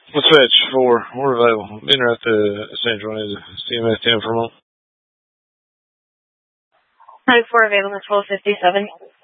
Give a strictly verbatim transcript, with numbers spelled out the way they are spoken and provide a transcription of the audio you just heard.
Let's fetch four. We're available. Been right at the Central. I need the C M S ten for a moment. Nine four available twelve fifty seven.